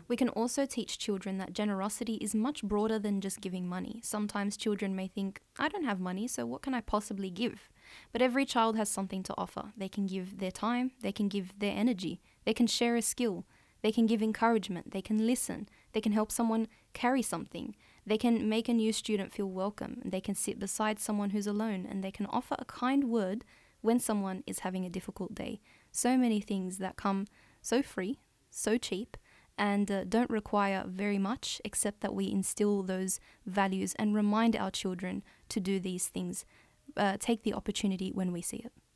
We can also teach children that generosity is much broader than just giving money. Sometimes children may think, I don't have money, so what can I possibly give? But every child has something to offer. They can give their time, they can give their energy, they can share a skill, they can give encouragement, they can listen, they can help someone carry something, they can make a new student feel welcome, they can sit beside someone who's alone, and they can offer a kind word when someone is having a difficult day. So many things that come so free, so cheap, and don't require very much, except that we instill those values and remind our children to do these things. Take the opportunity when we see it.